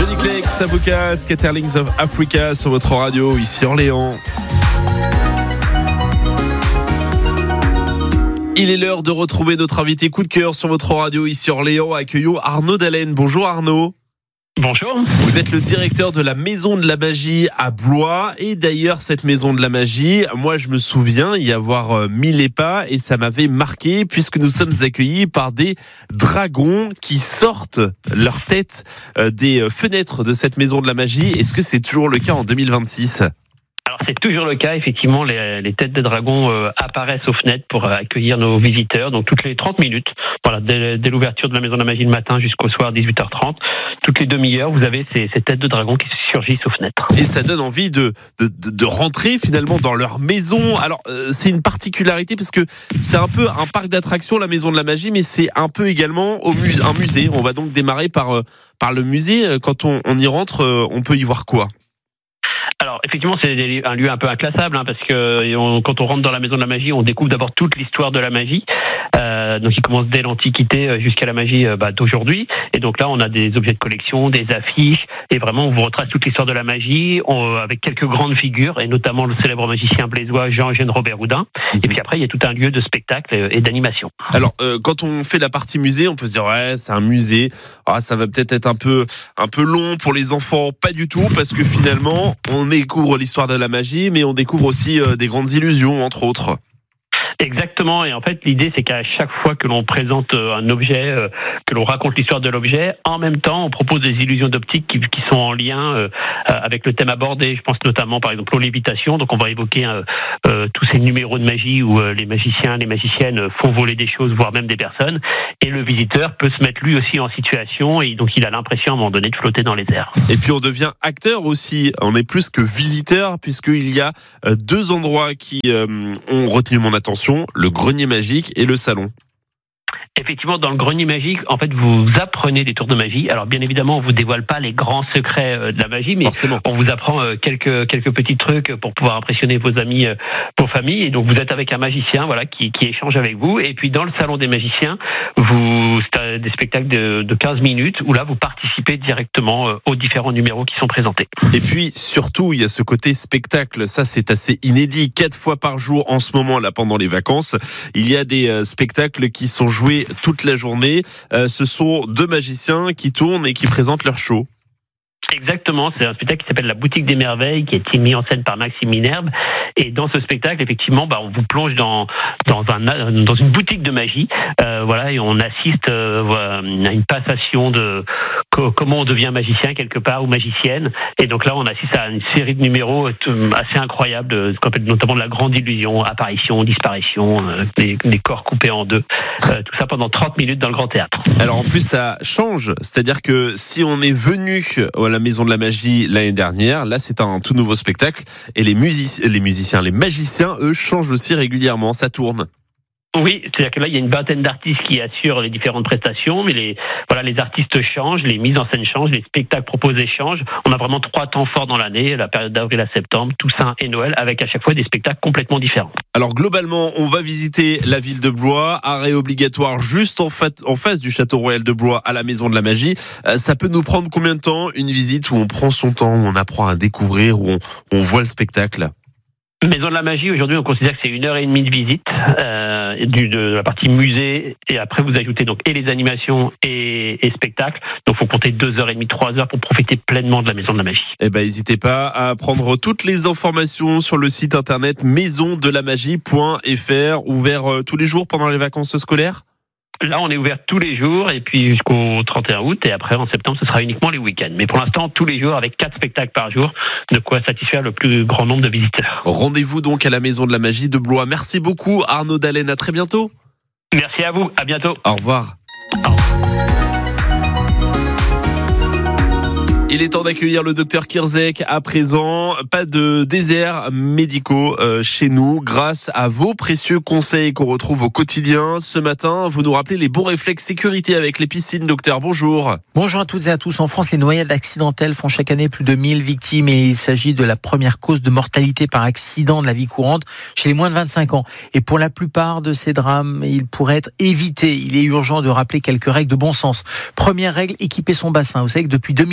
Johnny Clegg, Sabuka, Scatterlings of Africa sur votre radio, ici Orléans. Il est l'heure de retrouver notre invité coup de cœur sur votre radio, ici Orléans. Accueillons Arnaud Dallène. Bonjour Arnaud. Bonjour. Vous êtes le directeur de la Maison de la Magie à Blois. Et d'ailleurs, cette Maison de la Magie, moi je me souviens y avoir mis les pas et ça m'avait marqué puisque nous sommes accueillis par des dragons qui sortent leur tête des fenêtres de cette Maison de la Magie. Est-ce que c'est toujours le cas en 2026 ? Alors c'est toujours le cas, effectivement, les têtes de dragons apparaissent aux fenêtres pour accueillir nos visiteurs, donc toutes les 30 minutes, voilà, dès l'ouverture de la Maison de la Magie le matin jusqu'au soir 18h30, toutes les demi-heures, vous avez ces têtes de dragons qui surgissent aux fenêtres. Et ça donne envie de rentrer finalement dans leur maison. Alors c'est une particularité parce que c'est un peu un parc d'attractions, la Maison de la Magie, mais c'est un peu également un musée. On va donc démarrer par le musée. Quand on y rentre, on peut y voir quoi ? Alors effectivement, c'est un lieu un peu inclassable, parce que quand on rentre dans la Maison de la Magie, on découvre d'abord toute l'histoire de la magie. Donc il commence dès l'Antiquité jusqu'à la magie d'aujourd'hui. Et donc là, on a des objets de collection, des affiches, et vraiment on vous retrace toute l'histoire de la magie avec quelques grandes figures, et notamment le célèbre magicien blésois Jean-Eugène Robert Houdin. Et puis après, il y a tout un lieu de spectacle et d'animation. Alors quand on fait la partie musée, on peut se dire ouais, c'est un musée, ça va peut-être être un peu long pour les enfants. Pas du tout, parce que finalement on découvre l'histoire de la magie, mais on découvre aussi des grandes illusions, entre autres. Exactement, et en fait l'idée c'est qu'à chaque fois que l'on présente un objet, que l'on raconte l'histoire de l'objet, en même temps on propose des illusions d'optique qui sont en lien avec le thème abordé. Je pense notamment par exemple aux lévitations, donc on va évoquer tous ces numéros de magie où les magiciens, les magiciennes font voler des choses, voire même des personnes, et le visiteur peut se mettre lui aussi en situation, et donc il a l'impression à un moment donné de flotter dans les airs. Et puis on devient acteur aussi, on est plus que visiteur, puisqu'il y a deux endroits qui ont retenu mon attention, le grenier magique et le salon. Effectivement, dans le grenier magique, en fait, vous apprenez des tours de magie. Alors, bien évidemment, on vous dévoile pas les grands secrets de la magie, mais forcément, on vous apprend quelques petits trucs pour pouvoir impressionner vos amis, vos familles. Et donc, vous êtes avec un magicien, voilà, qui échange avec vous. Et puis, dans le salon des magiciens, c'est des spectacles de 15 minutes où là, vous participez directement aux différents numéros qui sont présentés. Et puis, surtout, il y a ce côté spectacle. Ça, c'est assez inédit. 4 fois par jour en ce moment, là, pendant les vacances, il y a des spectacles qui sont joués toute la journée. Ce sont deux magiciens qui tournent et qui présentent leur show. Exactement, c'est un spectacle qui s'appelle La Boutique des Merveilles, qui est mis en scène par Maxime Minerve. Et dans ce spectacle, effectivement, on vous plonge dans une boutique de magie, voilà, et on assiste à une passation de comment on devient magicien quelque part ou magicienne. Et donc là, on assiste à une série de numéros assez incroyables, notamment de la grande illusion, apparition, disparition, des corps coupés en deux. Tout ça pendant 30 minutes dans le Grand Théâtre. Alors en plus, ça change, c'est-à-dire que si on est venu à la Maison de la Magie l'année dernière, là c'est un tout nouveau spectacle, et les magiciens, eux, changent aussi régulièrement, ça tourne. Oui, c'est-à-dire que là, il y a une vingtaine d'artistes qui assurent les différentes prestations, mais les artistes changent, les mises en scène changent, les spectacles proposés changent. On a vraiment 3 temps forts dans l'année, la période d'avril à septembre, Toussaint et Noël, avec à chaque fois des spectacles complètement différents. Alors globalement, on va visiter la ville de Blois, arrêt obligatoire juste en face du Château Royal de Blois à la Maison de la Magie. Ça peut nous prendre combien de temps, une visite où on prend son temps, où on apprend à découvrir, où on voit le spectacle ? Maison de la Magie, aujourd'hui, on considère que c'est 1h30 de visite de la partie musée, et après vous ajoutez donc et les animations et spectacles. Donc, faut compter 2h30, 3h pour profiter pleinement de la Maison de la Magie. N'hésitez pas à prendre toutes les informations sur le site internet maisondelamagie.fr, ouvert tous les jours pendant les vacances scolaires. Là, on est ouvert tous les jours et puis jusqu'au 31 août, et après en septembre, ce sera uniquement les week-ends. Mais pour l'instant, tous les jours avec 4 spectacles par jour, de quoi satisfaire le plus grand nombre de visiteurs. Rendez-vous donc à la Maison de la Magie de Blois. Merci beaucoup Arnaud Dallène, à très bientôt. Merci à vous, à bientôt. Au revoir. Il est temps d'accueillir le docteur Kirzek à présent. Pas de déserts médicaux chez nous grâce à vos précieux conseils qu'on retrouve au quotidien. Ce matin, vous nous rappelez les bons réflexes sécurité avec les piscines. Docteur, bonjour. Bonjour à toutes et à tous. En France, les noyades accidentelles font chaque année plus de 1000 victimes et il s'agit de la première cause de mortalité par accident de la vie courante chez les moins de 25 ans. Et pour la plupart de ces drames, ils pourraient être évités. Il est urgent de rappeler quelques règles de bon sens. Première règle, équiper son bassin. Vous savez que depuis 2004,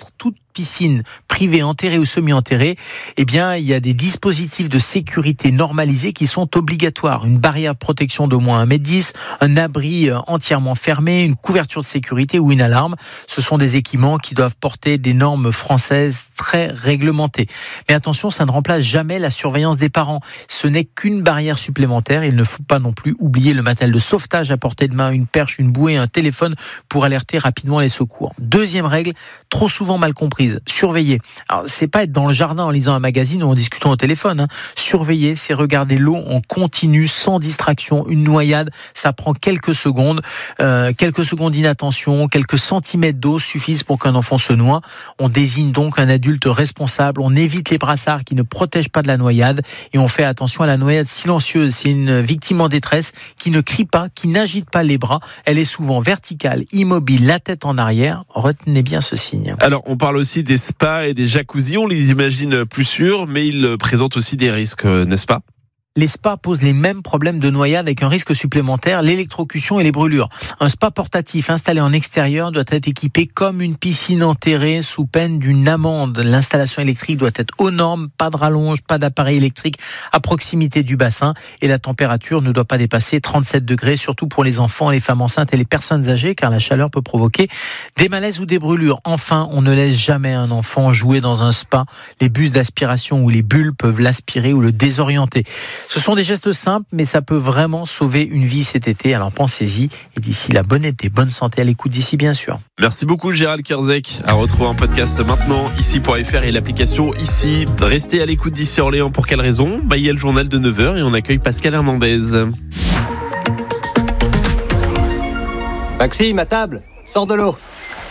2004, toute piscine privée, enterrée ou semi-enterrée, eh bien, il y a des dispositifs de sécurité normalisés qui sont obligatoires. Une barrière de protection d'au moins 1,10 m, un abri entièrement fermé, une couverture de sécurité ou une alarme. Ce sont des équipements qui doivent porter des normes françaises très réglementées. Mais attention, ça ne remplace jamais la surveillance des parents. Ce n'est qu'une barrière supplémentaire. Il ne faut pas non plus oublier le matériel de sauvetage à portée de main, une perche, une bouée, un téléphone pour alerter rapidement les secours. Deuxième règle, trop souvent mal comprise. Surveiller. Alors, c'est pas être dans le jardin en lisant un magazine ou en discutant au téléphone. Surveiller, c'est regarder l'eau en continu, sans distraction. Une noyade, ça prend quelques secondes. Quelques secondes d'inattention, quelques centimètres d'eau suffisent pour qu'un enfant se noie. On désigne donc un adulte responsable. On évite les brassards qui ne protègent pas de la noyade et on fait attention à la noyade silencieuse. C'est une victime en détresse qui ne crie pas, qui n'agite pas les bras. Elle est souvent verticale, immobile, la tête en arrière. Retenez bien ce signe. Alors, on parle aussi des spas et des jacuzzis, on les imagine plus sûrs, mais ils présentent aussi des risques, n'est-ce pas ? Les spas posent les mêmes problèmes de noyade avec un risque supplémentaire, l'électrocution et les brûlures. Un spa portatif installé en extérieur doit être équipé comme une piscine enterrée sous peine d'une amende. L'installation électrique doit être aux normes, pas de rallonge, pas d'appareil électrique à proximité du bassin et la température ne doit pas dépasser 37 degrés, surtout pour les enfants, les femmes enceintes et les personnes âgées car la chaleur peut provoquer des malaises ou des brûlures. Enfin, on ne laisse jamais un enfant jouer dans un spa. Les bus d'aspiration ou les bulles peuvent l'aspirer ou le désorienter. Ce sont des gestes simples, mais ça peut vraiment sauver une vie cet été. Alors pensez-y. Et d'ici là, bon été, bonne santé à l'écoute d'ici, bien sûr. Merci beaucoup, Gérald Kierzek. À retrouver en podcast maintenant, ici.fr et l'application Ici. Restez à l'écoute d'Ici Orléans. Pour quelle raison ? Il y a le journal de 9h et on accueille Pascal Hernandez. Maxime, à table, sors de l'eau.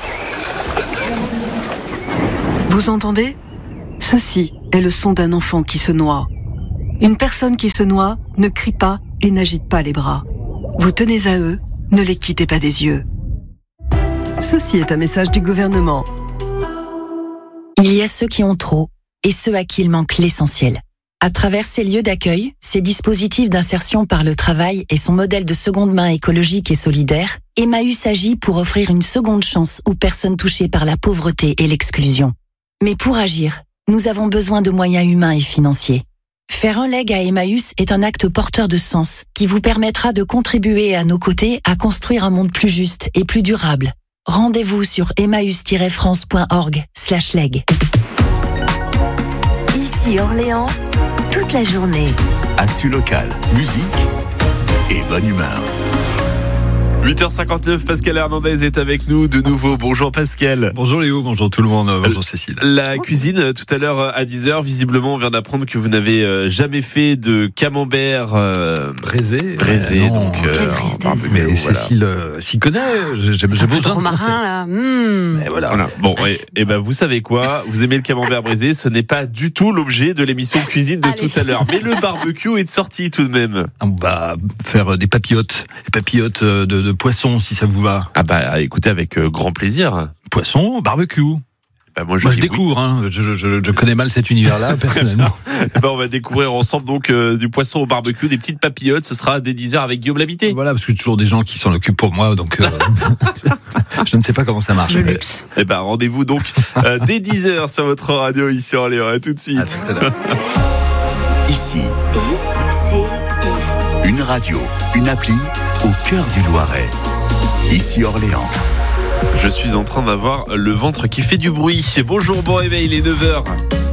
Vous entendez ? Ceci est le son d'un enfant qui se noie. Une personne qui se noie ne crie pas et n'agite pas les bras. Vous tenez à eux, ne les quittez pas des yeux. Ceci est un message du gouvernement. Il y a ceux qui ont trop et ceux à qui il manque l'essentiel. À travers ces lieux d'accueil, ces dispositifs d'insertion par le travail et son modèle de seconde main écologique et solidaire, Emmaüs agit pour offrir une seconde chance aux personnes touchées par la pauvreté et l'exclusion. Mais pour agir, nous avons besoin de moyens humains et financiers. Faire un leg à Emmaüs est un acte porteur de sens qui vous permettra de contribuer à nos côtés à construire un monde plus juste et plus durable. Rendez-vous sur emmaüs-france.org/leg. Ici Orléans, toute la journée. Actu local, musique et bonne humeur. 8h59, Pascal Hernandez est avec nous de nouveau. Bonjour Pascal. Bonjour Léo, bonjour tout le monde, bonjour Cécile. La cuisine, tout à l'heure à 10h, visiblement on vient d'apprendre que vous n'avez jamais fait de camembert braisé. Donc, quelle tristesse. Mais Cécile s'y connaît, j'ai besoin de conseils. Là. Et voilà. Bon, et ben vous savez quoi, vous aimez le camembert braisé, ce n'est pas du tout l'objet de l'émission cuisine de tout à l'heure. Mais le barbecue est sorti tout de même. On va faire des papillotes de poisson si ça vous va. Ah bah écoutez, avec grand plaisir. Poisson, barbecue. Bah moi je découvre, oui. Je connais mal cet univers-là personnellement. On va découvrir ensemble donc du poisson au barbecue, des petites papillotes. Ce sera dès 10h avec Guillaume Labité. Voilà, parce que j'ai toujours des gens qui s'en occupent pour moi, donc je ne sais pas comment ça marche. Le luxe. Et ben rendez-vous donc dès 10h sur votre radio ici en Orléans. À tout de suite. À tout à l'heure. Ici, une radio, une appli au cœur du Loiret. Ici Orléans. Je suis en train d'avoir le ventre qui fait du bruit. Bonjour, bon réveil, il est 9h.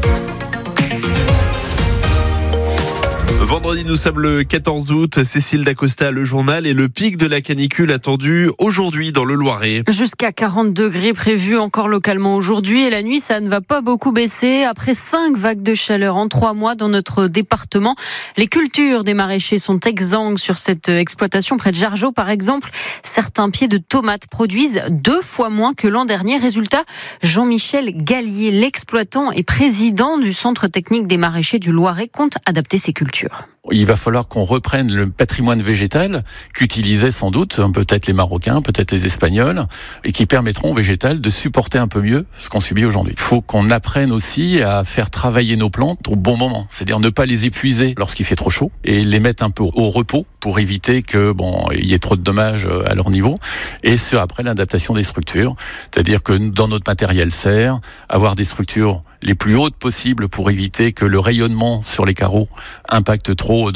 Vendredi, nous sommes le 14 août. Cécile Dacosta, le journal et le pic de la canicule attendu aujourd'hui dans le Loiret. Jusqu'à 40 degrés prévus encore localement aujourd'hui. Et la nuit, ça ne va pas beaucoup baisser. Après 5 vagues de chaleur en 3 mois dans notre département, les cultures des maraîchers sont exsangues sur cette exploitation près de Jargeau, par exemple. Certains pieds de tomates produisent 2 fois moins que l'an dernier. Résultat, Jean-Michel Gallier, l'exploitant et président du Centre technique des maraîchers du Loiret, compte adapter ses cultures. Il va falloir qu'on reprenne le patrimoine végétal qu'utilisaient sans doute peut-être les Marocains, peut-être les Espagnols, et qui permettront aux végétales de supporter un peu mieux ce qu'on subit aujourd'hui. Il faut qu'on apprenne aussi à faire travailler nos plantes au bon moment, c'est-à-dire ne pas les épuiser lorsqu'il fait trop chaud et les mettre un peu au repos pour éviter que il y ait trop de dommages à leur niveau. Et ce après l'adaptation des structures, c'est-à-dire que dans notre matériel serre, avoir des structures les plus hautes possibles pour éviter que le rayonnement sur les carreaux impacte trop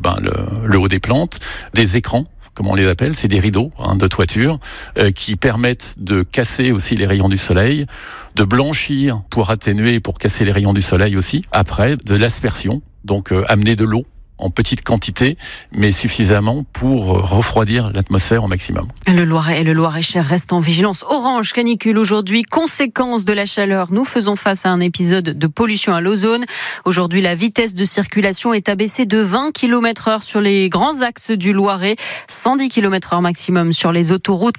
le haut des plantes, des écrans, comme on les appelle, c'est des rideaux de toiture qui permettent de casser aussi les rayons du soleil, de blanchir pour atténuer et pour casser les rayons du soleil aussi. Après, de l'aspersion, donc amener de l'eau en petite quantité, mais suffisamment pour refroidir l'atmosphère au maximum. Le Loiret et le Loir-et-Cher restent en vigilance orange canicule aujourd'hui. Conséquence de la chaleur, nous faisons face à un épisode de pollution à l'ozone. Aujourd'hui, la vitesse de circulation est abaissée de 20 km/h sur les grands axes du Loiret, 110 km/h maximum sur les autoroutes,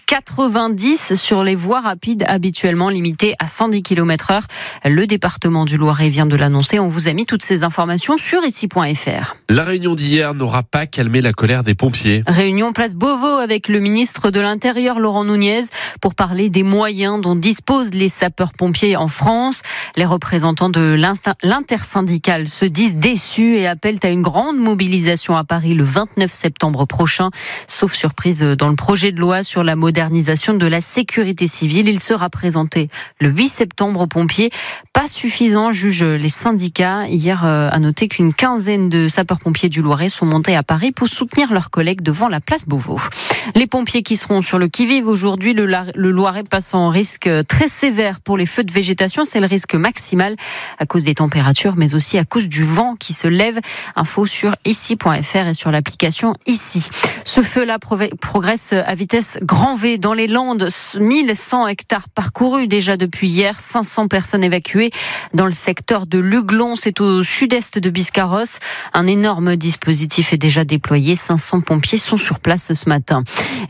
90 sur les voies rapides habituellement limitées à 110 km/h. Le département du Loiret vient de l'annoncer. On vous a mis toutes ces informations sur ici.fr. La réunion d'hier n'aura pas calmé la colère des pompiers. Réunion place Beauvau avec le ministre de l'Intérieur, Laurent Nunez, pour parler des moyens dont disposent les sapeurs-pompiers en France. Les représentants de l'intersyndicale se disent déçus et appellent à une grande mobilisation à Paris le 29 septembre prochain. Sauf surprise dans le projet de loi sur la modernisation de la sécurité civile. Il sera présenté le 8 septembre aux pompiers. Pas suffisant, jugent les syndicats. Hier, à noter qu'une quinzaine de sapeurs-pompiers du Loiret sont montés à Paris pour soutenir leurs collègues devant la place Beauvau. Les pompiers qui seront sur le qui-vive aujourd'hui, le Loiret passe en risque très sévère pour les feux de végétation. C'est le risque maximal à cause des températures, mais aussi à cause du vent qui se lève. Info sur ici.fr et sur l'application Ici. Ce feu-là progresse à vitesse grand V dans les Landes. 1100 hectares parcourus déjà depuis hier. 500 personnes évacuées dans le secteur de Luglon. C'est au sud-est de Biscarrosse. Un énorme dispositif est déjà déployé. 500 pompiers sont sur place ce matin.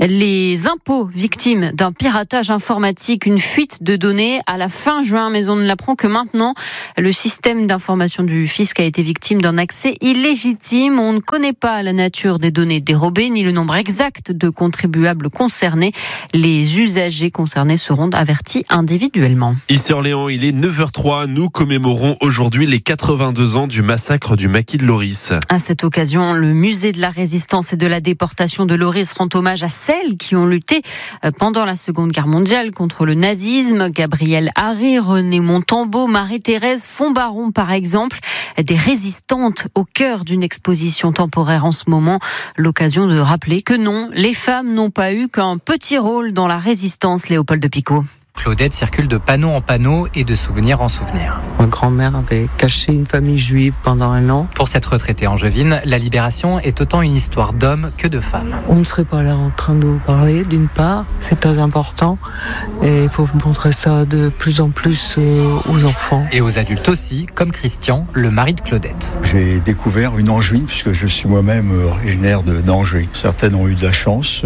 Les impôts victimes d'un piratage informatique, une fuite de données à la fin juin, mais on ne l'apprend que maintenant. Le système d'information du fisc a été victime d'un accès illégitime. On ne connaît pas la nature des données dérobées ni le nombre exact de contribuables concernés. Les usagers concernés seront avertis individuellement. Ici Orléans, il est 9h03. Nous commémorons aujourd'hui les 82 ans du massacre du maquis de Lorris. À cette occasion, le musée de la résistance et de la déportation de Lorris rend hommage à celles qui ont lutté pendant la Seconde Guerre mondiale contre le nazisme. Gabrielle Harry, Renée Montambeau, Marie-Thérèse Fombaron par exemple, des résistantes au cœur d'une exposition temporaire en ce moment. L'occasion de rappeler que non, les femmes n'ont pas eu qu'un petit rôle dans la résistance. Léopold de Picot. Claudette circule de panneau en panneau et de souvenir en souvenir. Ma grand-mère avait caché une famille juive pendant un an. Pour cette retraitée angevine, la libération est autant une histoire d'hommes que de femmes. On ne serait pas là en train de vous parler, d'une part, c'est très important, et il faut montrer ça de plus en plus aux enfants. Et aux adultes aussi, comme Christian, le mari de Claudette. J'ai découvert une Angevine, puisque je suis moi-même originaire d'Angers. Certaines ont eu de la chance,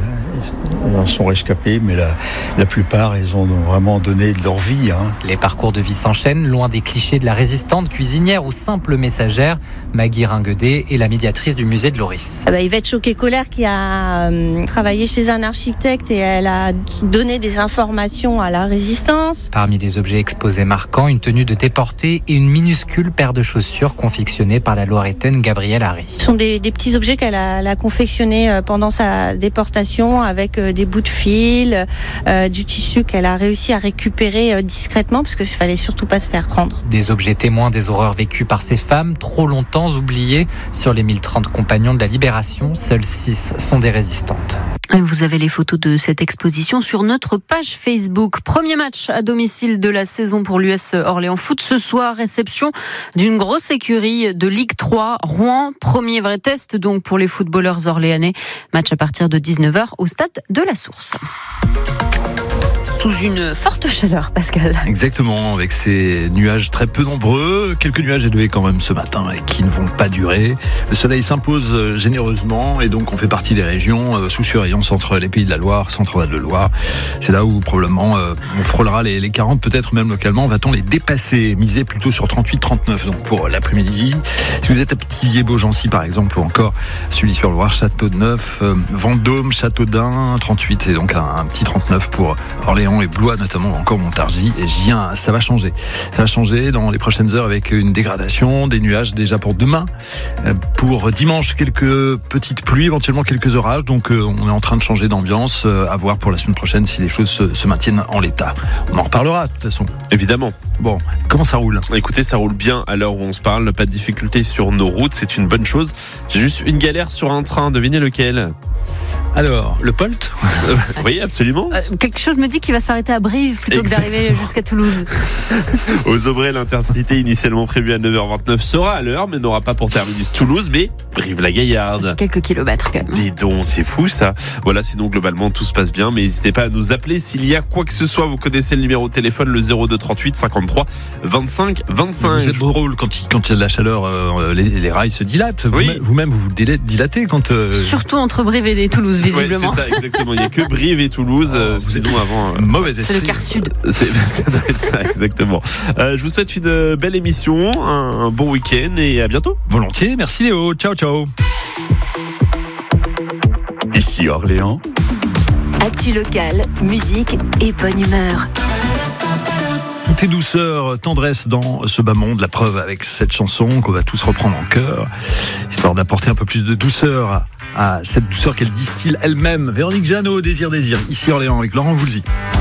elles en sont rescapées, mais la plupart, elles ont vraiment donné de leur vie. Les parcours de vie s'enchaînent, loin des clichés de la résistante, cuisinière ou simple messagère. Maggie Ringuedet est la médiatrice du musée de Lorris. Yvette Choquet-Colère qui a travaillé chez un architecte et elle a donné des informations à la résistance. Parmi les objets exposés marquants, une tenue de déportée et une minuscule paire de chaussures confectionnées par la Loiretaine Gabrielle Harry. Ce sont des petits objets qu'elle a confectionnés pendant sa déportation avec des bouts de fil, du tissu qu'elle a réussi à récupérer discrètement parce qu'il ne fallait surtout pas se faire prendre. Des objets témoins des horreurs vécues par ces femmes, trop longtemps oubliées. Sur les 1030 compagnons de la Libération, seules 6 sont des résistantes. Vous avez les photos de cette exposition sur notre page Facebook. Premier match à domicile de la saison pour l'US Orléans Foot. Ce soir, réception d'une grosse écurie de Ligue 3, Rouen. Premier vrai test donc pour les footballeurs orléanais. Match à partir de 19h au stade de la Source. sous une forte chaleur, Pascal. Exactement, avec ces nuages très peu nombreux, quelques nuages élevés quand même ce matin et qui ne vont pas durer. Le soleil s'impose généreusement et donc on fait partie des régions sous surveillance entre les Pays de la Loire, Centre-Val de Loire. C'est là où probablement on frôlera les 40, peut-être même localement. Va-t-on les dépasser? Miser plutôt sur 38-39 donc pour l'après-midi. Si vous êtes à Pithiviers-Beaugency par exemple, ou encore Sully-sur-Loire, Châteauneuf, Vendôme, Châteaudun, 38 et donc un petit 39 pour Orléans et Blois notamment, encore Montargis et Gien. Ça va changer. Ça va changer dans les prochaines heures avec une dégradation, des nuages déjà pour demain. Pour dimanche, quelques petites pluies, éventuellement quelques orages. Donc on est en train de changer d'ambiance. À voir pour la semaine prochaine si les choses se maintiennent en l'état. On en reparlera de toute façon. Évidemment. Bon, comment ça roule? Écoutez, ça roule bien à l'heure où on se parle. Pas de difficultés sur nos routes, c'est une bonne chose. J'ai juste une galère sur un train. Devinez lequel? Alors, le Polt? Oui, absolument. Quelque chose me dit qu'il va s'arrêter à Brive plutôt que d'arriver jusqu'à Toulouse. Aux Aubrais, l'intercité initialement prévue à 9h29 sera à l'heure, mais n'aura pas pour terminus Toulouse, mais Brive-la-Gaillarde. Quelques kilomètres quand même. Dis donc, c'est fou ça. Voilà, sinon globalement tout se passe bien, mais n'hésitez pas à nous appeler s'il y a quoi que ce soit. Vous connaissez le numéro de téléphone, le 02 38 53 25 25. Vous êtes drôle quand il y a de la chaleur, les rails se dilatent. Oui. Vous-même, vous dilatez quand. Surtout entre Brive et Toulouse, visiblement. Ouais, c'est ça, exactement. Il n'y a que Brive et Toulouse. Sinon, avant. Mauvaise c'est le quart sud. Ça doit être ça, exactement. Je vous souhaite une belle émission, un bon week-end et à bientôt. Volontiers. Merci Léo. Ciao, ciao. Ici Orléans. Actu locale, musique et bonne humeur. Tout est douceur, tendresse dans ce bas monde. La preuve avec cette chanson qu'on va tous reprendre en chœur, histoire d'apporter un peu plus de douceur à cette douceur qu'elle distille elle-même. Véronique Jeannot, Désir, ici Orléans avec Laurent Voulzy.